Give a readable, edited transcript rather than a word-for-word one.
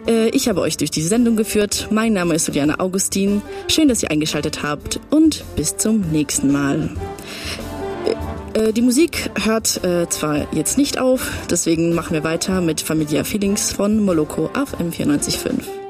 Ich habe euch durch die Sendung geführt. Mein Name ist Juliane Augustin. Schön, dass ihr eingeschaltet habt und bis zum nächsten Mal. Die Musik hört zwar jetzt nicht auf, deswegen machen wir weiter mit Familiar Feelings von Moloko auf M94.5.